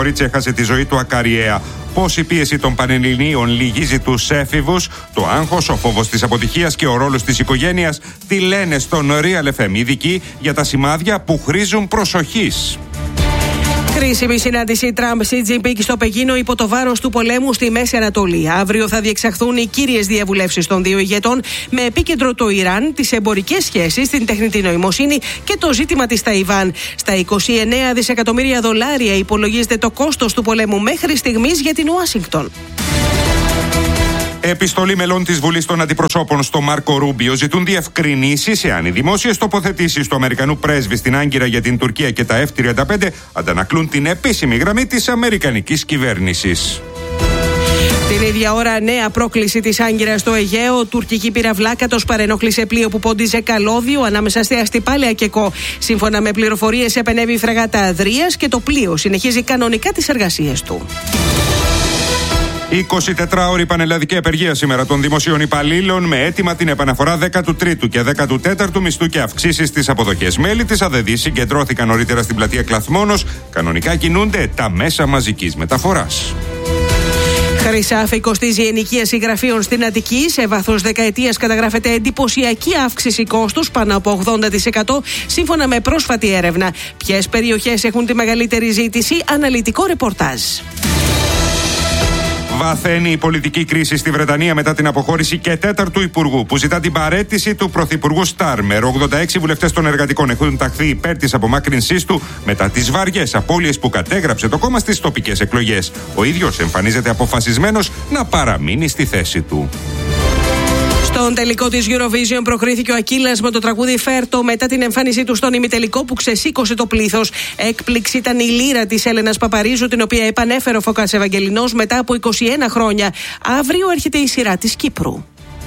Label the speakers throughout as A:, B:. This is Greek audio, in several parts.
A: κορίτσι έχασε τη ζωή του ακαριέα. Πώς η πίεση των Πανελληνίων λυγίζει τους έφηβους, το άγχος, ο φόβος της αποτυχίας και ο ρόλος της οικογένειας, τι λένε στον Real FM ειδικοί για τα σημάδια που χρήζουν προσοχής.
B: Κρίσιμη συνάντηση Τραμπ-Σι Τζινπίνγκ στο Πεκίνο υπό το βάρος του πολέμου στη Μέση Ανατολή. Αύριο θα διεξαχθούν οι κύριες διαβουλεύσεις των δύο ηγετών με επίκεντρο το Ιράν, τις εμπορικές σχέσεις, την τεχνητή νοημοσύνη και το ζήτημα της Ταϊβάν. Στα 29 δισεκατομμύρια δολάρια υπολογίζεται το κόστος του πολέμου μέχρι στιγμής για την Ουάσιγκτον.
A: Επιστολή μελών της Βουλής των Αντιπροσώπων στο Μάρκο Ρούμπιο ζητούν διευκρινήσεις εάν οι δημόσιες τοποθετήσεις του Αμερικανού πρέσβη στην Άγκυρα για την Τουρκία και τα F-35 αντανακλούν την επίσημη γραμμή της Αμερικανικής κυβέρνησης.
B: Την ίδια ώρα, νέα πρόκληση της Άγκυρας στο Αιγαίο. Τουρκική πυραυλάκατος παρενόχλησε πλοίο που πόντιζε καλώδιο ανάμεσα στη Αστυπάλαια και Κο. Σύμφωνα με πληροφορίες, επενέβη η φρεγάτα Αδρίας και το πλοίο συνεχίζει κανονικά τις εργασίες του.
A: 24ωρη πανελλαδική απεργία σήμερα των δημοσίων υπαλλήλων με αίτημα την επαναφορά 13ου και 14ου μισθού και αυξήσεις στις αποδοχές. Μέλη της ΑΔΔ συγκεντρώθηκαν νωρίτερα στην πλατεία Κλαθμόνος. Κανονικά κινούνται τα μέσα μαζικής μεταφοράς.
B: Χρυσάφη κοστίζει η ενοικίαση γραφείων στην Αττική. Σε βάθος δεκαετίας καταγράφεται εντυπωσιακή αύξηση κόστους, πάνω από 80%, σύμφωνα με πρόσφατη έρευνα. Ποιες περιοχές έχουν τη μεγαλύτερη ζήτηση? Αναλυτικό ρεπορτάζ.
A: Βαθαίνει η πολιτική κρίση στη Βρετανία μετά την αποχώρηση και τέταρτου υπουργού που ζητά την παραίτηση του πρωθυπουργού Στάρμερ. 86 βουλευτές των εργατικών έχουν ταχθεί υπέρ της απομάκρυνσής του μετά τις βαριές απώλειες που κατέγραψε το κόμμα στις τοπικές εκλογές. Ο ίδιος εμφανίζεται αποφασισμένος να παραμείνει στη θέση του.
B: Στον τελικό της Eurovision προκρίθηκε ο Ακύλας με το τραγούδι Φέρτο μετά την εμφάνισή του στον ημιτελικό που ξεσήκωσε το πλήθος. Έκπληξη ήταν η λύρα της Έλενας Παπαρίζου, την οποία επανέφερε ο Φωκάς Ευαγγελινός μετά από 21 χρόνια. Αύριο έρχεται η σειρά της Κύπρου.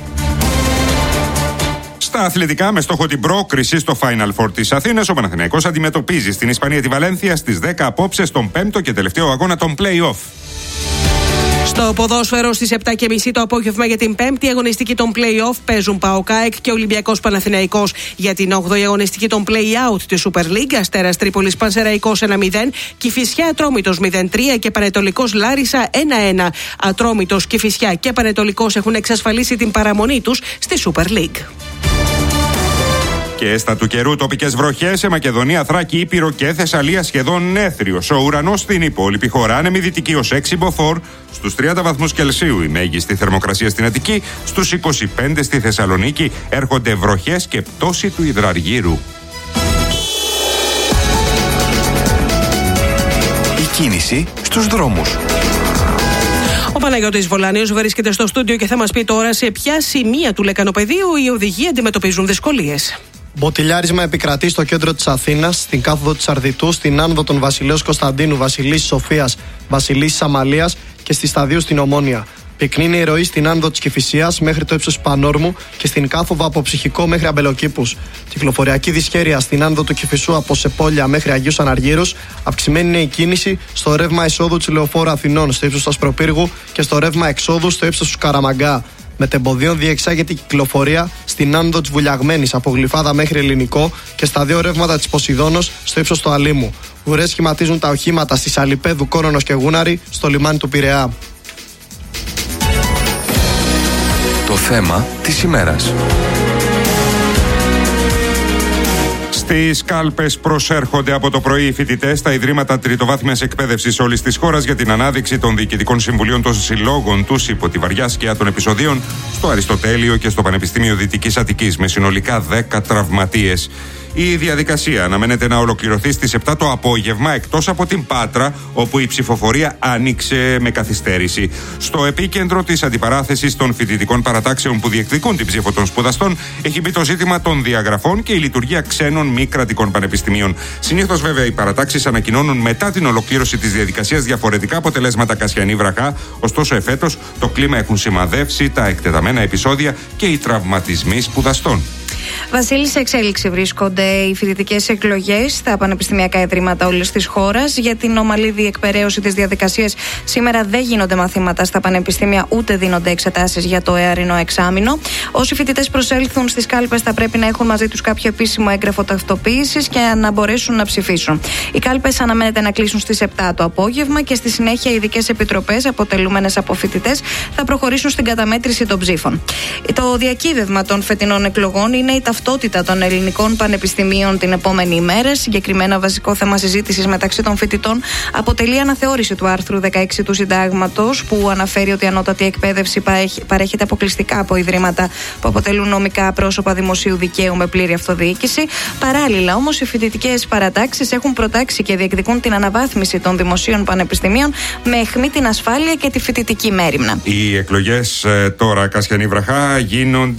A: Στα αθλητικά, με στόχο την πρόκριση στο Final Four της Αθήνας, ο Παναθηναϊκός αντιμετωπίζει στην Ισπανία τη Βαλένθια στις 10 απόψε στον 5ο και τελευταίο αγώνα των play-off.
B: Στο ποδόσφαιρο στις 7.30 το απόγευμα για την 5η αγωνιστική των play-off παίζουν ΠΑΟΚ ΑΕΚ και Ολυμπιακός Παναθηναϊκός. Για την 8η αγωνιστική των play-out της Super League, Αστέρας Τρίπολης Πανσεραϊκός 1-0, Κηφισιά Ατρόμητος 0-3 και Πανετολικός Λάρισα 1-1. Ατρόμητος, Κηφισιά και Πανετολικός έχουν εξασφαλίσει την παραμονή τους στη Super League.
A: Και στα του καιρού, τοπικές βροχές σε Μακεδονία, Θράκη, Ήπειρο και Θεσσαλία σχεδόν έθριος. Ο ουρανός στην υπόλοιπη χώρα άνεμη δυτική ως 6 μποφόρ, στους 30 βαθμούς Κελσίου η μέγιστη θερμοκρασία στην Αττική, στους 25 στη Θεσσαλονίκη έρχονται βροχές και πτώση του υδραργύρου.
C: Η κίνηση στους δρόμους.
B: Ο Παναγιώτης Βολάνιος βρίσκεται στο στούντιο και θα μας πει τώρα σε ποια σημεία του Λεκανοπεδίου οι οδηγοί αντιμετωπίζουν δυσκολίες.
D: Μποτιλιάρισμα επικρατεί στο κέντρο της Αθήνας, στην κάθοδο της Αρδιτού, στην άνοδο των Βασιλέως Κωνσταντίνου, Βασιλίσσης Σοφίας, Βασιλίσσης Αμαλίας και στη Σταδίου στην Ομόνια. Πυκνή η ροή στην άνοδο της Κηφισίας μέχρι το ύψος Πανόρμου και στην κάθοδο από Ψυχικό μέχρι Αμπελοκήπους. Κυκλοφοριακή δυσχέρεια στην άνοδο του Κηφισού από Σεπόλια μέχρι Αγίους Αναργύρους. Αυξημένη είναι η κίνηση στο ρεύμα εισόδου της Λεωφόρου Αθηνών στο ύψος του Ασπροπύργου και στο ρεύμα εξόδου στο ύψος του Καραμαγκά. Μετεμποδίων διεξάγεται η κυκλοφορία στην άνοδο της Βουλιαγμένης από Γλυφάδα μέχρι Ελληνικό και στα δύο ρεύματα της Ποσειδώνος στο ύψος του Αλήμου. Ουρές σχηματίζουν τα οχήματα στη Σαλιπέδου, Κόνονος και Γούναρη στο λιμάνι του Πειραιά.
C: Το θέμα της ημέρας.
A: Στις κάλπες προσέρχονται από το πρωί οι φοιτητές στα ιδρύματα τριτοβάθμιας εκπαίδευσης όλης της χώρας για την ανάδειξη των διοικητικών συμβουλίων των συλλόγων τους υπό τη βαριά σκιά των επεισοδίων στο Αριστοτέλειο και στο Πανεπιστήμιο Δυτικής Αττικής με συνολικά 10 τραυματίες. Η διαδικασία αναμένεται να ολοκληρωθεί στις 7 το απόγευμα, εκτός από την Πάτρα, όπου η ψηφοφορία άνοιξε με καθυστέρηση. Στο επίκεντρο της αντιπαράθεσης των φοιτητικών παρατάξεων που διεκδικούν την ψήφο των σπουδαστών έχει μπει το ζήτημα των διαγραφών και η λειτουργία ξένων μη κρατικών πανεπιστημίων. Συνήθως, βέβαια, οι παρατάξεις ανακοινώνουν μετά την ολοκλήρωση της διαδικασίας διαφορετικά αποτελέσματα Κασιανή Βραχά. Ωστόσο, εφέτος το κλίμα έχουν σημαδεύσει τα εκτεταμένα επεισόδια και οι τραυματισμοί σπουδαστών.
E: Βασίλη, σε εξέλιξη βρίσκονται οι φοιτητικές εκλογές στα πανεπιστημιακά ιδρύματα όλης της χώρας. Για την ομαλή διεκπεραίωση της διαδικασίας, σήμερα δεν γίνονται μαθήματα στα πανεπιστήμια, ούτε δίνονται εξετάσεις για το εαρινό εξάμηνο. Όσοι φοιτητές προσέλθουν στις κάλπες θα πρέπει να έχουν μαζί τους κάποιο επίσημο έγγραφο ταυτοποίησης και να μπορέσουν να ψηφίσουν. Οι κάλπες αναμένεται να κλείσουν στις 7 το απόγευμα και στη συνέχεια οι ειδικές επιτροπές, αποτελούμενες από φοιτητές, θα προχωρήσουν στην καταμέτρηση των ψήφων. Το διακύβευμα των φετινών εκλογών είναι η ταυτότητα των ελληνικών πανεπιστημίων την επόμενη ημέρα. Συγκεκριμένα, βασικό θέμα συζήτησης μεταξύ των φοιτητών αποτελεί αναθεώρηση του άρθρου 16 του Συντάγματος, που αναφέρει ότι η ανώτατη εκπαίδευση παρέχεται αποκλειστικά από ιδρύματα που αποτελούν νομικά πρόσωπα δημοσίου δικαίου με πλήρη αυτοδιοίκηση. Παράλληλα, όμως, οι φοιτητικές παρατάξεις έχουν προτάξει και διεκδικούν την αναβάθμιση των δημοσίων πανεπιστημίων με αιχμή την ασφάλεια και τη φοιτητική μέριμνα.
A: Οι εκλογές τώρα, Κασιανή Βραχά, γίνονται